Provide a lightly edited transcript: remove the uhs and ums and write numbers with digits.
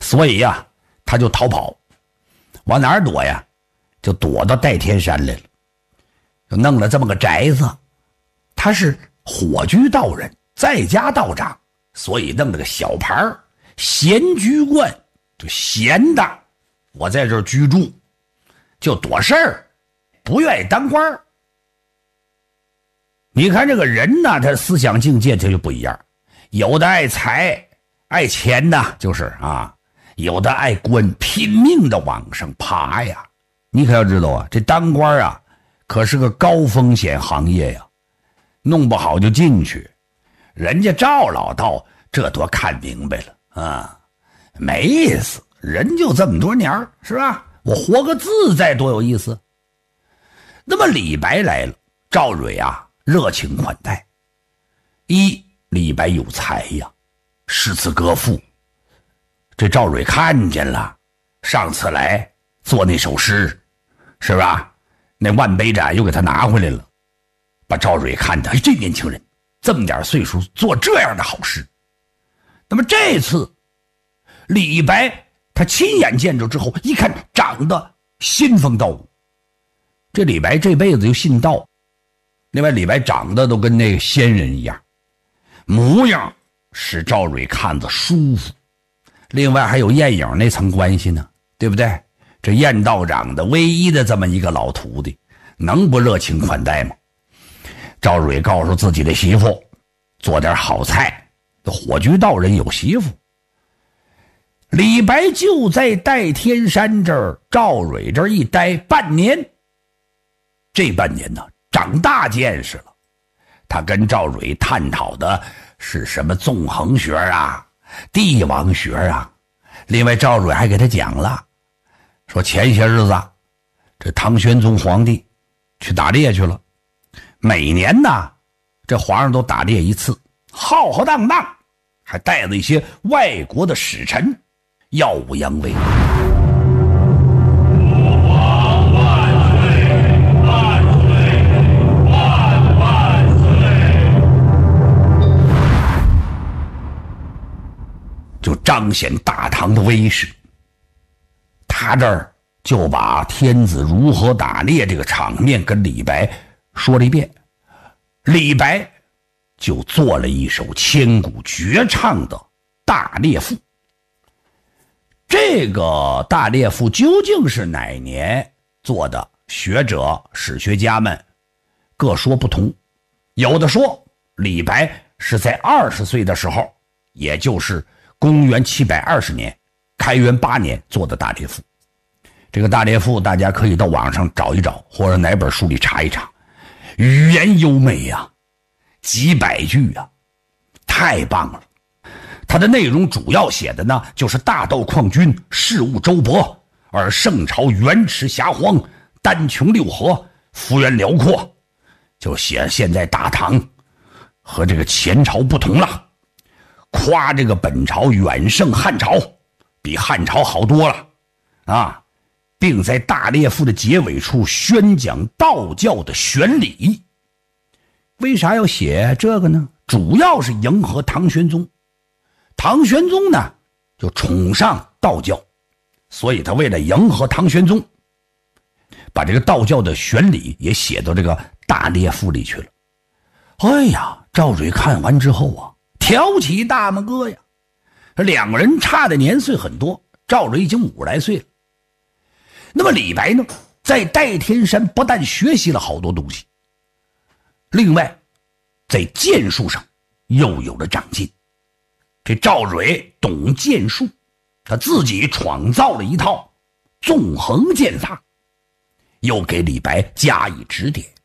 所以呀，他就逃跑，往哪儿躲呀？就躲到代天山来了，就弄了这么个宅子。他是火居道人，在家道长，所以弄了个小牌儿闲居观，就闲的，我在这儿居住，就躲事儿，不愿意当官儿。你看这个人呢，他思想境界他就不一样，有的爱财爱钱呢，就是啊，有的爱官，拼命的往上爬呀。你可要知道啊，这当官啊可是个高风险行业呀，弄不好就进去。人家赵老道这多看明白了啊，没意思，人就这么多年是吧？我活个自在多有意思。那么李白来了，赵蕊啊热情款待。李白有才呀，诗词歌赋，这赵蕊看见了，上次来做那首诗是吧？那万杯盏又给他拿回来了，把赵蕊看的，这年轻人这么点岁数做这样的好事。那么这次李白他亲眼见着之后，一看长得仙风道骨，这李白这辈子就信道。另外李白长得都跟那个仙人一样，模样使赵蕊看着舒服。另外还有晏影那层关系呢，对不对？这晏道长的唯一的这么一个老徒弟，能不热情款待吗？赵蕊告诉自己的媳妇，做点好菜，火居道人有媳妇。李白就在代天山这儿，赵蕊这儿一待半年。这半年呢，长大见识了。他跟赵蕊探讨的是什么纵横学啊，帝王学啊。另外赵蕊还给他讲了，说前些日子这唐玄宗皇帝去打猎去了，每年呢这皇上都打猎一次，浩浩荡荡，还带了一些外国的使臣耀武扬威。就彰显大唐的威势。他这儿就把天子如何打猎这个场面跟李白说了一遍，李白就做了一首千古绝唱的《大猎赋》。这个《大猎赋》究竟是哪年做的，学者史学家们各说不同。有的说李白是在20岁的时候，也就是公元720年开元8年做的《大猎赋》。这个《大猎赋》大家可以到网上找一找，或者哪本书里查一查，语言优美呀，几百句呀，太棒了。它的内容主要写的呢，就是大道旷均，事务周勃，而圣朝原驰霞荒，丹穹六合，幅员辽阔，就写现在大唐和这个前朝不同了，夸这个本朝远胜汉朝，比汉朝好多了啊，并在《大猎赋》的结尾处宣讲道教的玄理。为啥要写这个呢？主要是迎合唐玄宗。唐玄宗呢就崇尚道教，所以他为了迎合唐玄宗，把这个道教的玄理也写到这个《大猎赋》里去了。哎呀，赵蕊看完之后啊，挑起大拇哥呀。两个人差的年岁很多，赵蕊已经50来岁了。那么李白呢，在代天山不但学习了好多东西，另外在剑术上又有了长进。这赵蕊懂剑术，他自己创造了一套纵横剑法，又给李白加以指点。